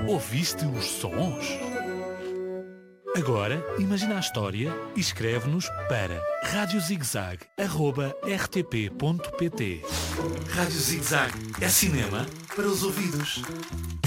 Ouviste os sons? Agora, imagina a história e escreve-nos para radiozigzag@rtp.pt. Rádio Zig Zag é cinema para os ouvidos.